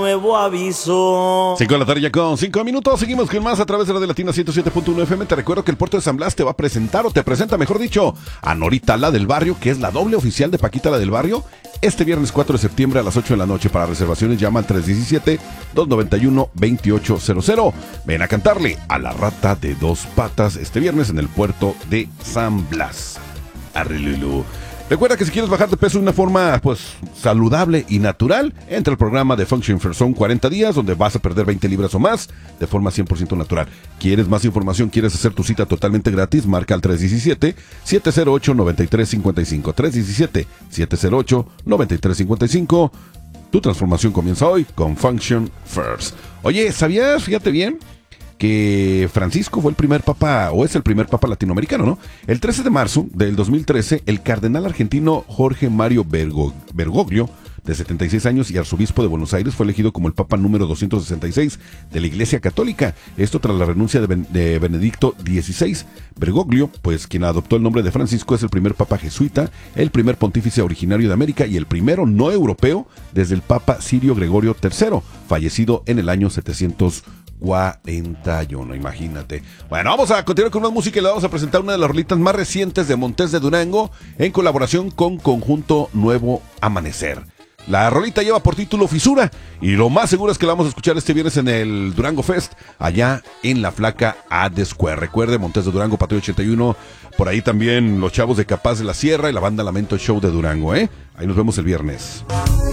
nuevo aviso. 5 de la tarde ya con 5 minutos. Seguimos con más a través de la de Latina 107.1 FM. Te recuerdo que el Puerto de San Blas te va a presentar, o te presenta, mejor dicho, a Norita la del Barrio, que es la doble oficial de Paquita la del Barrio, este viernes 4 de septiembre a las 8 de la noche. Para reservaciones llama al 317-291-2800. Ven a cantarle a la Rata de Dos Patas este viernes en el Puerto de San Blas. Arrilulu. Recuerda que si quieres bajar de peso de una forma saludable y natural, entra al programa de Function First. Son 40 días donde vas a perder 20 libras o más de forma 100% natural. ¿Quieres más información? ¿Quieres hacer tu cita totalmente gratis? Marca al 317-708-9355. 317-708-9355. Tu transformación comienza hoy con Function First. Oye, ¿sabías? Fíjate bien que Francisco fue el primer papa, o es el primer papa latinoamericano, ¿no? El 13 de marzo del 2013, el cardenal argentino Jorge Mario Bergoglio, de 76 años y arzobispo de Buenos Aires, fue elegido como el papa número 266 de la Iglesia Católica. Esto tras la renuncia de Benedicto XVI. Bergoglio, quien adoptó el nombre de Francisco, es el primer papa jesuita, el primer pontífice originario de América y el primero no europeo desde el papa Sirio Gregorio III, fallecido en el año 741, imagínate. Bueno, vamos a continuar con más música y le vamos a presentar una de las rolitas más recientes de Montes de Durango en colaboración con Conjunto Nuevo Amanecer. La rolita lleva por título Fisura y lo más seguro es que la vamos a escuchar este viernes en el Durango Fest, allá en la Flaca Ad Square. Recuerde, Montes de Durango, Patio 81, por ahí también los chavos de Capaz de la Sierra y la banda Lamento Show de Durango, Ahí nos vemos el viernes.